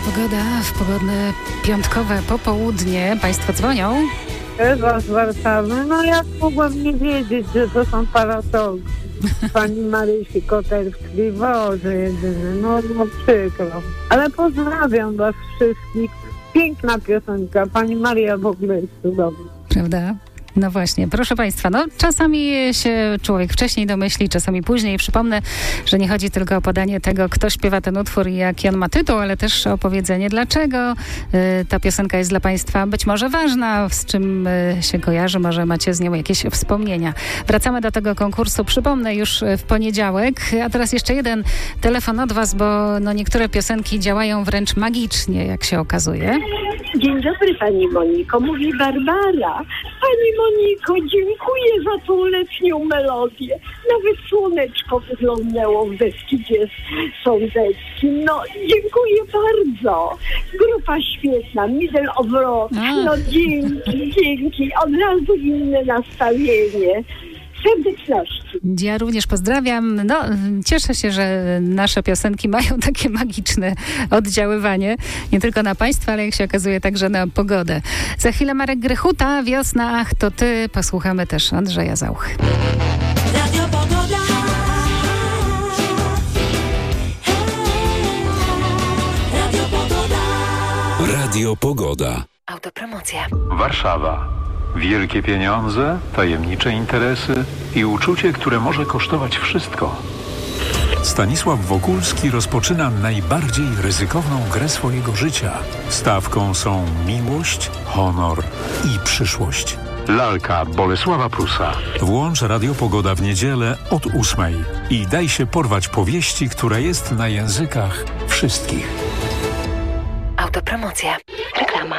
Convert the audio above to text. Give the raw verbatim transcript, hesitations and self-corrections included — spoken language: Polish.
Pogoda w pogodne piątkowe popołudnie. Państwo dzwonią. Ewa z Warszawy. No jak mogłam nie wiedzieć, że to są parasolki. Pani Marysi Koter w Tliworze jedyny. No, no przykro. Ale pozdrawiam was wszystkich. Piękna piosenka. Pani Maria w ogóle jest cudowna. Prawda? No właśnie, proszę Państwa, no czasami się człowiek wcześniej domyśli, czasami później. Przypomnę, że nie chodzi tylko o podanie tego, kto śpiewa ten utwór i jaki on ma tytuł, ale też o powiedzenie, dlaczego y, ta piosenka jest dla Państwa być może ważna, z czym y, się kojarzy, może macie z nią jakieś wspomnienia. Wracamy do tego konkursu, przypomnę, już w poniedziałek, a teraz jeszcze jeden telefon od Was, bo no, niektóre piosenki działają wręcz magicznie, jak się okazuje. Dzień dobry Pani Moniko, mówi Barbara. Pani Moniko, dziękuję za tą letnią melodię. Nawet słoneczko wyglądało w Beskidzie Sądeckim. No, dziękuję bardzo. Grupa świetna, Middle of Rock. No dzięki, dzięki. Od razu inne nastawienie. Serdeczności. Ja również pozdrawiam. No, cieszę się, że nasze piosenki mają takie magiczne oddziaływanie. Nie tylko na Państwa, ale jak się okazuje także na pogodę. Za chwilę Marek Grechuta, Wiosna, ach to ty. Posłuchamy też Andrzeja Zauchy. Radio Pogoda. Radio Pogoda. Radio Pogoda. Autopromocja. Warszawa. Wielkie pieniądze, tajemnicze interesy i uczucie, które może kosztować wszystko. Stanisław Wokulski rozpoczyna najbardziej ryzykowną grę swojego życia. Stawką są miłość, honor i przyszłość. Lalka Bolesława Prusa. Włącz Radio Pogoda w niedzielę od ósmej i daj się porwać powieści, która jest na językach wszystkich. Autopromocja. Reklama.